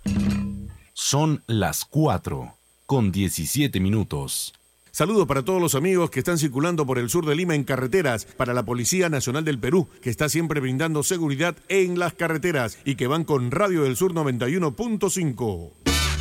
Son las 4:17. Saludos para todos los amigos que están circulando por el sur de Lima en carreteras, para la Policía Nacional del Perú, que está siempre brindando seguridad en las carreteras y que van con Radio del Sur 91.5.